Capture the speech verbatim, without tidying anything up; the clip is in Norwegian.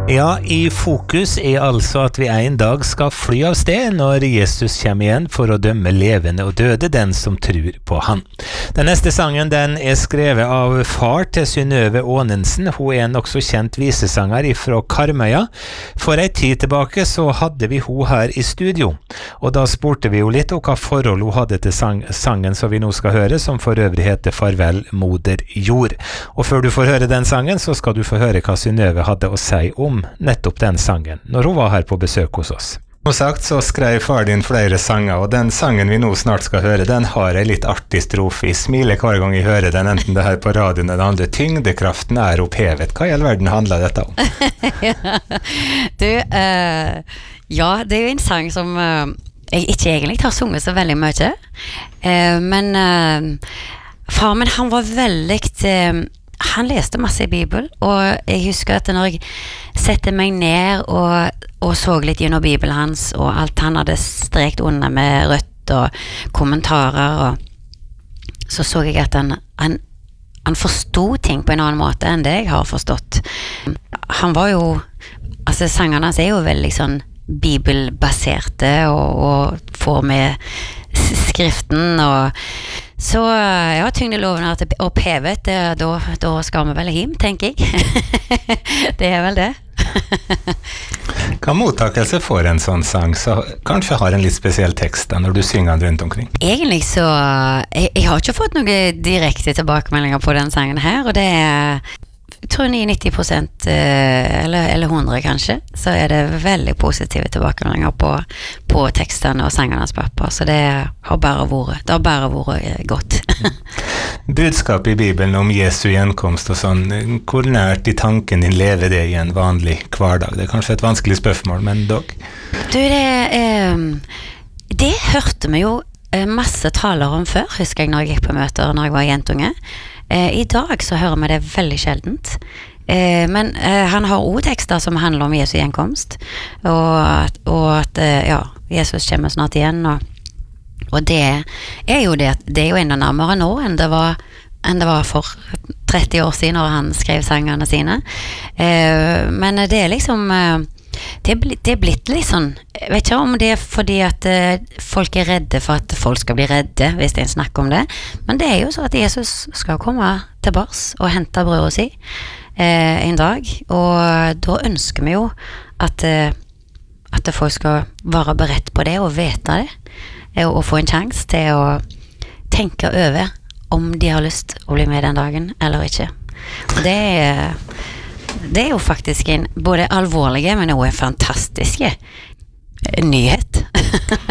Ja, i fokus er altså at vi en dag skal fly av sted når Jesus kommer igjen for å dømme levende og døde, den som tror på han. Den neste sangen den er skrevet av far til Synnøve Aanensen. Hun er en også kjent visesanger fra Karmøya. For en tid tilbake så hadde vi hun her i studio, og da spurte vi jo litt om hva forhold hun hadde til sang sangen som vi nå skal høre, som for øvrig heter Farvel Moder Jord. Og før du får høre den sangen, så skal du få høre hva Synnøve hadde å si om nettopp den sangen, når hun var her på besøk hos oss. Som sagt så skrev far din flere sanger, og den sangen vi nå snart skal høre, den har en litt artig strofe. Jeg smiler hver gang jeg hører den, enten det her på radioen eller andre. Tyngdekraften er opphevet. Hva i all verden handler dette om? du, uh, ja, det er jo en sang som uh, jeg ikke egentlig har sunget så veldig mye, uh, men uh, far min, han var veldig... Uh, Han leste masse i Bibel, og jeg husker at når jeg sette meg ned og, og så litt gjennom Bibelen hans, og alt han hadde strekt under med rødt og kommentarer, og så så jeg at han, han, han forstod ting på en annen måte enn det jeg har forstått. Han var jo, altså sangene hans er jo veldig sånn bibelbaserte, og, og får med skriften, og så ja, tyngdeloven er at opphevet, da, da skal vi vel hjem, tenker jeg. Det er vel det. Hva mottakelse får en sånn sang, så kanskje har en litt spesiell tekst da, når du synger den rundt omkring? Egentlig så, jeg, jeg har ikke fått noen direkte tilbakemeldinger på den sangen her, og det er, jeg tror nitti prosent, eller, eller hundre kanskje, så er det veldig positive tilbakemeldinger på, på tekstene og sangernes pappa, så det har bare vært, det har bare vært godt. Budskapet i Bibelen om Jesu gjenkomst og sånn, hvor nært i tanken din lever det i en vanlig hverdag? Det er kanskje et vanskelig spørsmål, men dog? Du, det, eh, det hørte vi jo masse taler om før, husker jeg når jeg gikk på møter når jeg var jentunge. Eh, I dag så hører vi det veldig sjeldent, eh, men eh, han har også tekster som handler om Jesu gjenkomst, og at, og at eh, ja, Jesus kommer snart igjen, og, og det er jo det, det er jo enda nærmere nå enn det var, enn det var for tretti år siden når han skrev sangene sine, eh, men det er liksom... Eh, Det er, blitt, det er blitt litt sånn, jeg vet ikke om det er fordi at uh, folk er redde for at folk skal bli redde hvis det er en snakk om det, men det er jo så at Jesus skal komme tilbars og hente brødet si uh, en dag, og da ønsker vi jo at, uh, at folk skal være beredt på det og vite det, uh, og få en chans til å tenke over om de har lyst å bli med den dagen eller ikke. Og det er Det er jo faktisk en både alvorlige, men også en fantastiske nyhet.